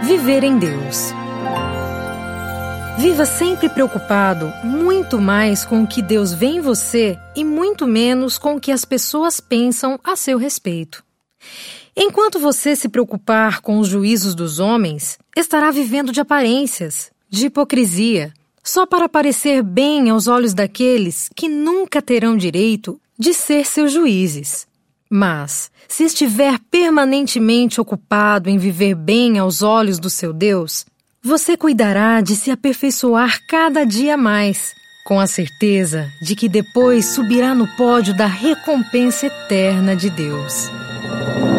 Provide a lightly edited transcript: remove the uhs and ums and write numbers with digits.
Viver em Deus. Viva sempre preocupado muito mais com o que Deus vê em você e muito menos com o que as pessoas pensam a seu respeito. Enquanto você se preocupar com os juízos dos homens, estará vivendo de aparências, de hipocrisia, só para parecer bem aos olhos daqueles que nunca terão direito de ser seus juízes. Mas, se estiver permanentemente ocupado em viver bem aos olhos do seu Deus, você cuidará de se aperfeiçoar cada dia mais, com a certeza de que depois subirá no pódio da recompensa eterna de Deus.